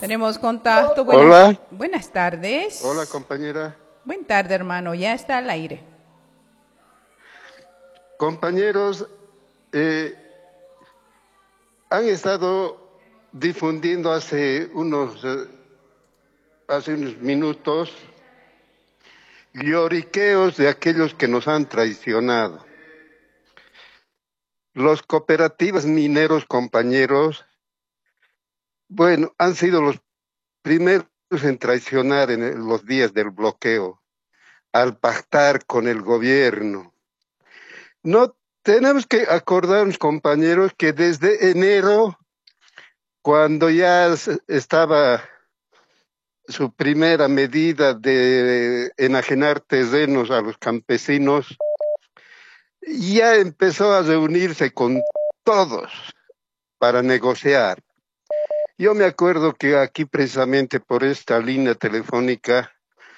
Tenemos contacto. Hola, Buenas hola tardes. compañera. Buenas tardes, hermano. Ya está al aire. Compañeros, eh, han estado difundiendo hace unos minutos lloriqueos de aquellos que nos han traicionado. Los cooperativas mineros, compañeros, bueno, han sido los primeros en traicionar en los días del bloqueo, al pactar con el gobierno. No tenemos que acordarnos, compañeros, que desde enero, cuando ya estaba su primera medida de enajenar terrenos a los campesinos, ya empezó a reunirse con todos para negociar. Yo me acuerdo que aquí precisamente por esta línea telefónica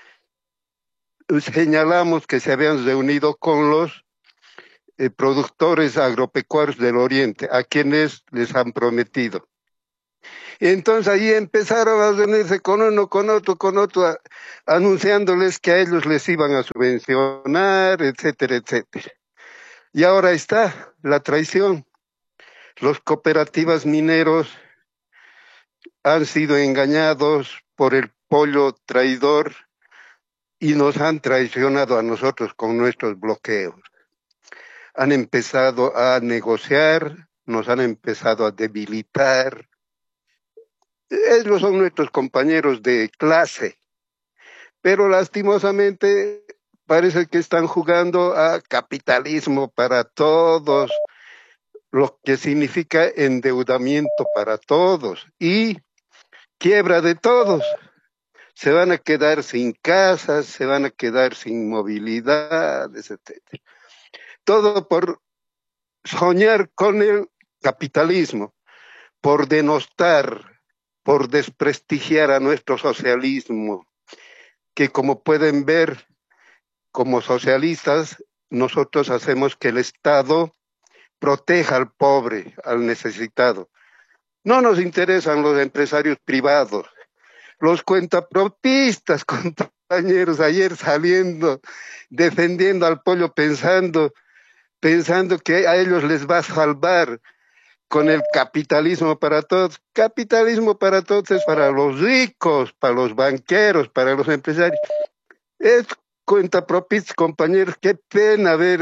señalamos que se habían reunido con los productores agropecuarios del Oriente, a quienes les han prometido. Y entonces ahí empezaron a reunirse con uno, con otro, anunciándoles que a ellos les iban a subvencionar, etcétera, etcétera. Y ahora está la traición. Los cooperativas mineros han sido engañados por el pollo traidor y nos han traicionado a nosotros con nuestros bloqueos. Han empezado a negociar, nos han empezado a debilitar. Ellos son nuestros compañeros de clase, pero lastimosamente parece que están jugando a capitalismo para todos, lo que significa endeudamiento para todos y quiebra de todos. Se van a quedar sin casas, se van a quedar sin movilidad, etcétera. Todo por soñar con el capitalismo, por denostar, por desprestigiar a nuestro socialismo, que como pueden ver, como socialistas, nosotros hacemos que el Estado proteja al pobre, al necesitado. No nos interesan los empresarios privados, los cuentapropistas, compañeros, ayer saliendo, defendiendo al pollo, pensando que a ellos les va a salvar con el capitalismo para todos. Capitalismo para todos es para los ricos, para los banqueros, para los empresarios. Es cuentapropistas, compañeros, qué pena ver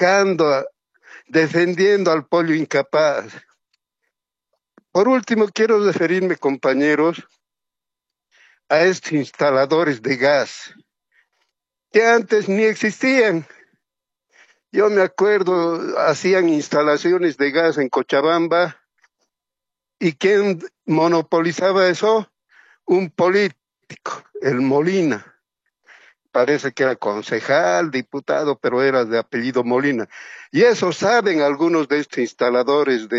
defendiendo al pollo incapaz. Por último, quiero referirme, compañeros, a estos instaladores de gas que antes ni existían. Yo me acuerdo, hacían instalaciones de gas en Cochabamba y ¿quién monopolizaba eso? Un político, el Molina. Parece que era concejal, diputado, pero era de apellido Molina. Y eso saben algunos de estos instaladores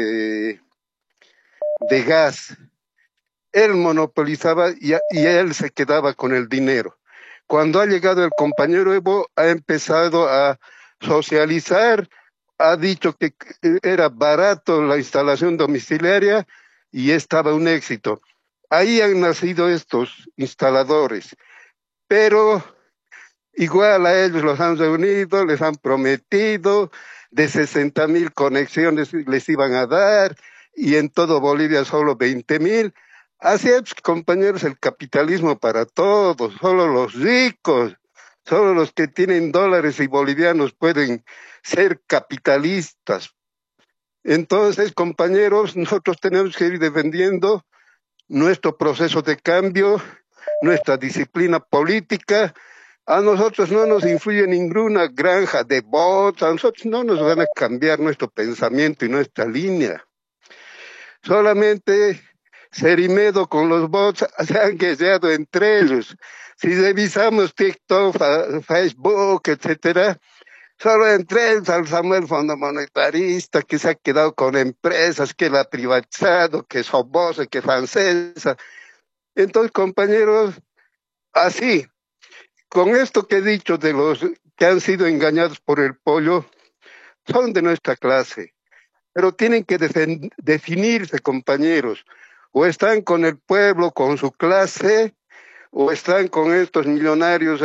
de gas. Él monopolizaba y él se quedaba con el dinero. Cuando ha llegado el compañero Evo, ha empezado a socializar, ha dicho que era barato la instalación domiciliaria y estaba un éxito. Ahí han nacido estos instaladores, pero igual a ellos los han reunido, les han prometido de 60,000 conexiones les iban a dar y en todo Bolivia solo 20,000. Así es, compañeros, el capitalismo para todos, solo los ricos, solo los que tienen dólares y bolivianos pueden ser capitalistas. Entonces, compañeros, nosotros tenemos que ir defendiendo nuestro proceso de cambio, nuestra disciplina política. A nosotros no nos influye ninguna granja de bots, a nosotros no nos van a cambiar nuestro pensamiento y nuestra línea. Solamente Cerimedo con los bots se han guerreado entre ellos. Si revisamos TikTok, Facebook, etcétera, solo entre ellos al Samuel Fondo Monetarista, que se ha quedado con empresas, que la ha privatizado, que Sobosa, que Francesa. Entonces, compañeros, así, con esto que he dicho de los que han sido engañados por el pollo, son de nuestra clase, pero tienen que definirse, compañeros, O están con el pueblo, con su clase, o están con estos millonarios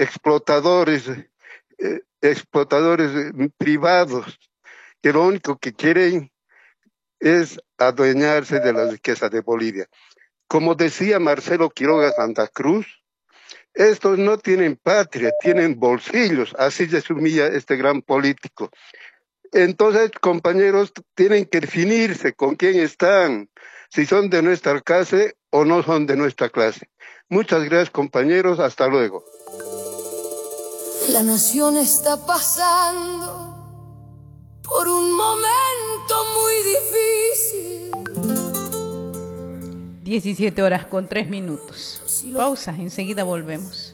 explotadores privados, que lo único que quieren es adueñarse de la riqueza de Bolivia. Como decía Marcelo Quiroga Santa Cruz, estos no tienen patria, tienen bolsillos, así resumía este gran político. Entonces, compañeros, tienen que definirse con quién están, si son de nuestra clase o no son de nuestra clase. Muchas gracias, compañeros, hasta luego. La nación está pasando por un momento muy difícil. 17 horas con 3 minutos. Pausa, enseguida volvemos.